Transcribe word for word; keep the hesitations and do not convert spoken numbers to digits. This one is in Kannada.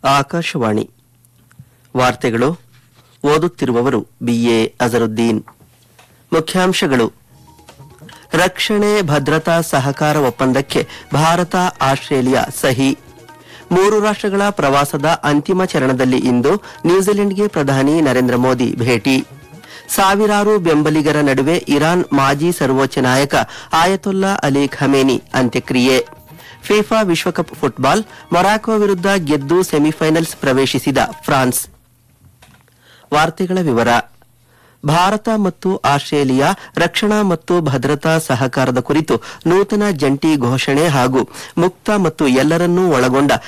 ಆಕಾಶವಾಣಿ ವಾರ್ತೆಗಳು ಓದುತ್ತಿರುವವರು ಬಿಎ ಅಜರುದ್ದೀನ್. ಮುಖ್ಯಾಂಶಗಳು: ರಕ್ಷಣೆ ಭದ್ರತಾ ಸಹಕಾರ ಒಪ್ಪಂದಕ್ಕೆ ಭಾರತ ಆಸ್ಟ್ರೇಲಿಯಾ ಸಹಿ. ಮೂರು ರಾಷ್ಟ್ರಗಳ ಪ್ರವಾಸದ ಅಂತಿಮ ಚರಣದಲ್ಲಿ ಇಂದು ನ್ಯೂಜಿಲೆಂಡ್ಗೆ ಪ್ರಧಾನಿ ನರೇಂದ್ರ ಮೋದಿ ಭೇಟಿ. ಸಾವಿರಾರು ಬೆಂಬಲಿಗರ ನಡುವೆ ಇರಾನ್ ಮಾಜಿ ಸರ್ವೋಚ್ಚ ನಾಯಕ ಆಯತೊಲ್ಲಾ ಅಲಿ ಖಮೇನಿ ಅಂತ್ಯಕ್ರಿಯೆ. ಫಿಫಾ ವಿಶ್ವಕಪ್ ಫುಟ್ಬಾಲ್, ಮೊರಾಕೊ ವಿರುದ್ಧ ಗೆದ್ದು ಸೆಮಿಫೈನಲ್ಸ್ ಪ್ರವೇಶಿಸಿದ ಫ್ರಾನ್ಸ್. ವಾರ್ತೆಗಳ ವಿವರ. ಭಾರತ ಮತ್ತು ಆಸ್ಟ್ರೇಲಿಯಾ ರಕ್ಷಣಾ ಮತ್ತು ಭದ್ರತಾ ಸಹಕಾರದ ಕುರಿತು ನೂತನ ಜಂಟಿ ಘೋಷಣೆ ಹಾಗೂ ಮುಕ್ತ ಮತ್ತು ಎಲ್ಲರನ್ನೂ ಒಳಗೊಂಡ